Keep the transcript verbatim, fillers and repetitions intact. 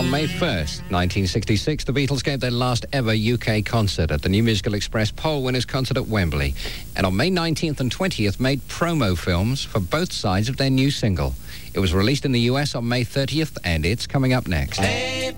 On May first, nineteen sixty-six, the Beatles gave their last ever U K concert at the New Musical Express Poll Winners Concert at Wembley. And on May nineteenth and twentieth, made promo films for both sides of their new single. It was released in the U S on May thirtieth, and it's coming up next. Hey,